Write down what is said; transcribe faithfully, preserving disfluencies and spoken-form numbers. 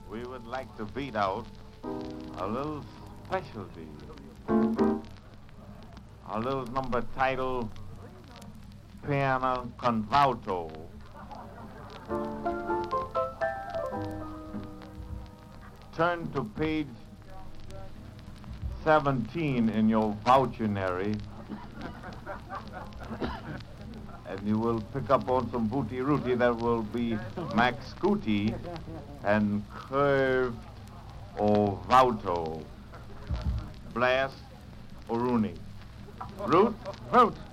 we would like to beat out a little specialty. A little number titled Piano Convalto. Turn to page seventeen in your voucherary, and you will pick up on some booty rooty that will be Max Scooty and Curve or Vauto. Blast or Rooney. Root? Vote.